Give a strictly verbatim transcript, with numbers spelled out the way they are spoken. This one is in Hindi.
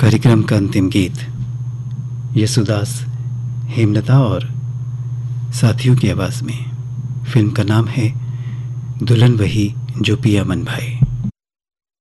कार्यक्रम का अंतिम गीत यशुदास, हेमलता और साथियों की आवाज़ में। फिल्म का नाम है दुल्हन वही जो पिया मन भाई।